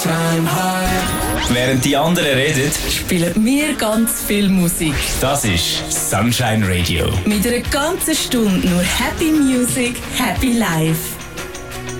Während die anderen reden, spielen wir ganz viel Musik. das ist Sunshine Radio. Mit einer ganzen Stunde nur Happy Music, Happy Life.